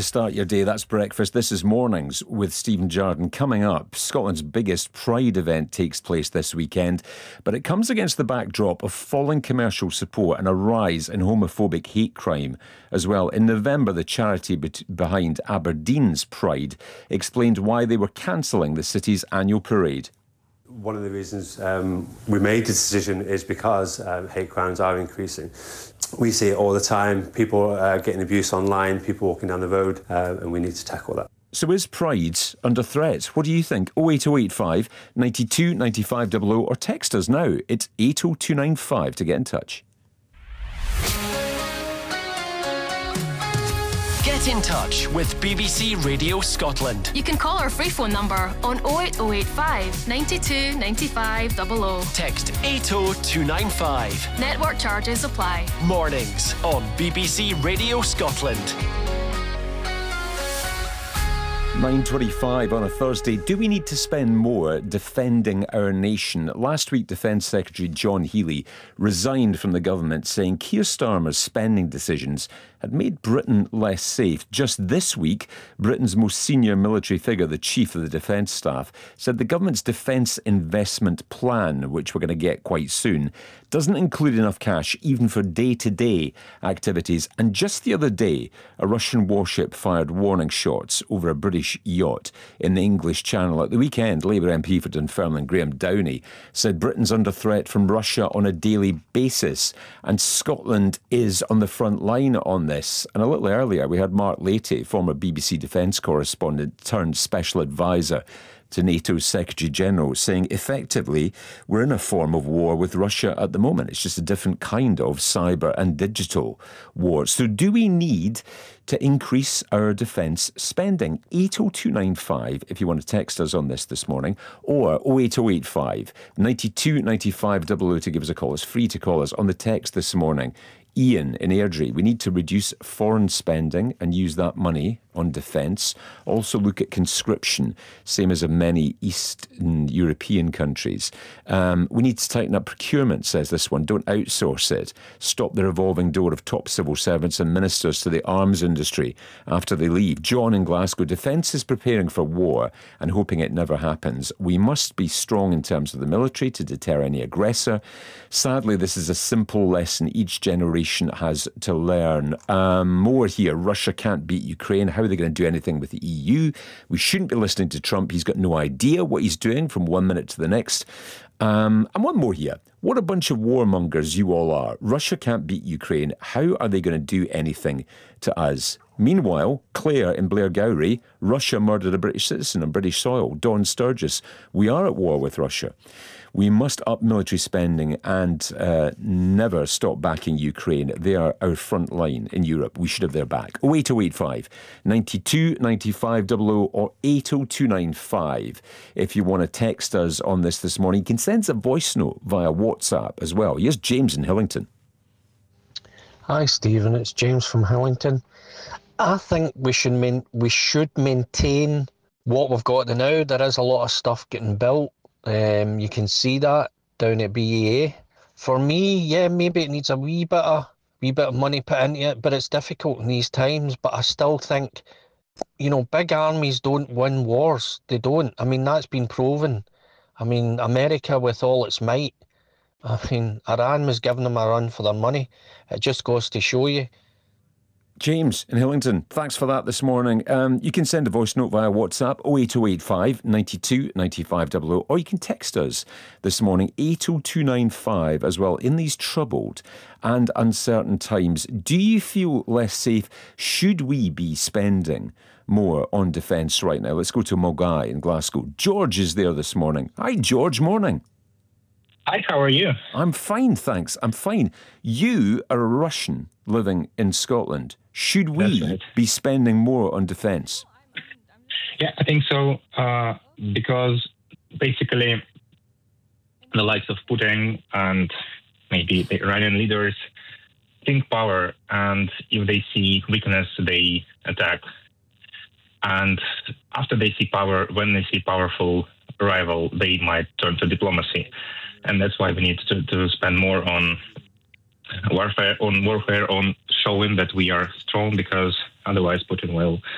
start your day. That's breakfast. This is Mornings with Stephen Jardine. Coming up, Scotland's biggest Pride event takes place this weekend, but it comes against the backdrop of falling commercial support and a rise in homophobic hate crime as well. In November, the charity behind Aberdeen's Pride explained why they were cancelling the city's annual parade. One of the reasons we made the decision is because hate crimes are increasing. We see it all the time. People getting abuse online, people walking down the road, and we need to tackle that. So is Pride under threat? What do you think? 08085 92 95 00 or text us now. It's 80295 to get in touch. Get in touch with BBC Radio Scotland. You can call our free phone number on 08085 92 95 00. Text 80295. Network charges apply. Mornings on BBC Radio Scotland. 9:25 on a Thursday. Do we need to spend more defending our nation? Last week, Defence Secretary John Healey resigned from the government, saying Keir Starmer's spending decisions had made Britain less safe. Just this week, Britain's most senior military figure, the Chief of the Defence Staff, said the government's defence investment plan, which we're going to get quite soon, doesn't include enough cash even for day-to-day activities. And just the other day, a Russian warship fired warning shots over a British yacht in the English Channel. At the weekend, Labour MP for Dunfermline, Graham Downey, said Britain's under threat from Russia on a daily basis, and Scotland is on the front line on this. And a little earlier, we had Mark Leahy, former BBC Defence correspondent turned special advisor to NATO's Secretary-General, saying effectively we're in a form of war with Russia at the moment. It's just a different kind of cyber and digital war. So do we need to increase our defence spending? 80295 if you want to text us on this morning, or 08085 92 95 00 to give us a call. It's free to call us on the text this morning. Ian in Airdrie, we need to reduce foreign spending and use that money on defence. Also look at conscription, same as in many Eastern European countries. We need to tighten up procurement, says this one. Don't outsource it. Stop the revolving door of top civil servants and ministers to the arms industry after they leave. John in Glasgow, defence is preparing for war and hoping it never happens. We must be strong in terms of the military to deter any aggressor. Sadly, this is a simple lesson each generation has to learn. More here. Russia can't beat Ukraine. How are they going to do anything with the EU? We shouldn't be listening to Trump. He's got no idea what he's doing from 1 minute to the next. And one more here. What a bunch of warmongers you all are. Russia can't beat Ukraine. How are they going to do anything to us? Meanwhile, Claire in Blairgowrie, Russia murdered a British citizen on British soil. Dawn Sturgis, we are at war with Russia. We must up military spending and never stop backing Ukraine. They are our front line in Europe. We should have their back. 08085 92 95 00 or 80295 if you want to text us on this morning. You can send us a voice note via WhatsApp as well. Here's James in Hillington. Hi Stephen, it's James from Hillington. I think we should maintain what we've got now. There is a lot of stuff getting built. You can see that down at BEA. For me, yeah, maybe it needs a wee bit of money put into it, but it's difficult in these times. But I still think, big armies don't win wars. They don't. I mean, that's been proven. I mean, America with all its might. I mean, Iran was giving them a run for their money. It just goes to show you. James in Hillington, thanks for that this morning. You can send a voice note via WhatsApp 08085 92 95 00, or you can text us this morning 80295 as well. In these troubled and uncertain times, do you feel less safe? Should we be spending more on defence right now? Let's go to Mulgai in Glasgow. George is there this morning. Hi George, morning. Hi, how are you? I'm fine, thanks. I'm fine. You are a Russian living in Scotland. Should we be spending more on defence? Yeah, I think so, because basically the likes of Putin and maybe the Iranian leaders think power, and if they see weakness, they attack. And after they see power, when they see powerful rival, they might turn to diplomacy. And that's why we need to spend more on warfare, on showing that we are strong, because otherwise Putin will